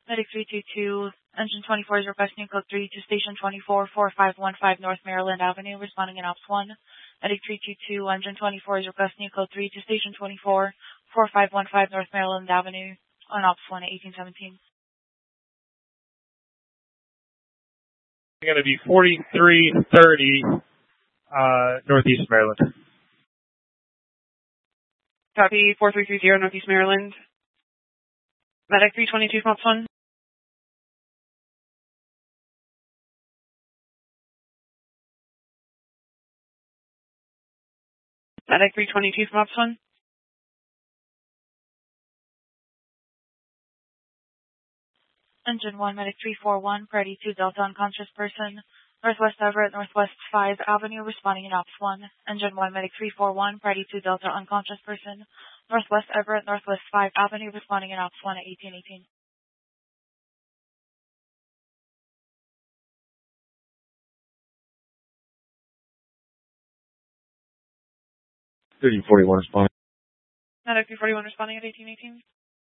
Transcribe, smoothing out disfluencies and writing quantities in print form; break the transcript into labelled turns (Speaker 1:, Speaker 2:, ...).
Speaker 1: Medic 322, Engine 24 is requesting code 3 to Station 24, 4515 North Maryland Avenue, responding in Ops 1. Medic 322, Engine 24 is requesting code 3 to Station 24, 4515 North Maryland Avenue, on Ops 1 at 1817.
Speaker 2: It's going to be 4330 Northeast Maryland.
Speaker 3: Copy 4330 Northeast Maryland. Medic 322 from Ops 1. Medic 322 from Ops 1.
Speaker 1: Engine 1, Medic 341, Priority 2 Delta unconscious person, Northwest Everett, Northwest 5 Avenue, responding in Ops 1. Engine 1, Medic 341, Priority 2 Delta unconscious person, Northwest Everett, Northwest 5 Avenue, responding in Ops 1 at 1818.
Speaker 2: Medic 341 responding.
Speaker 3: Medic 341 responding at 1818.